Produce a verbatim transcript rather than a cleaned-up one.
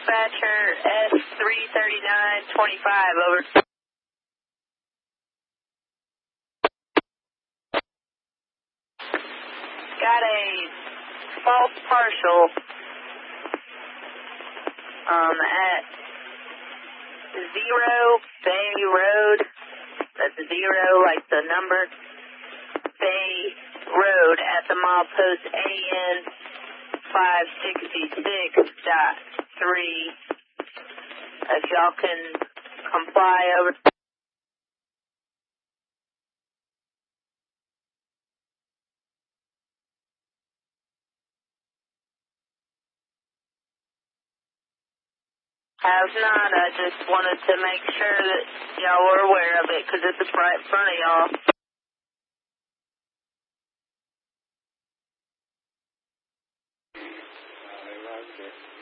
dispatcher, S three thirty-nine twenty-five, over. Got a false partial um, at Zero Bay Road. That's zero, like the number. Bay Road at the milepost A N five sixty-six dot three. If y'all can comply, over. Have not. I just wanted to make sure that y'all were aware of it because it's right in front of y'all. Uh, roger.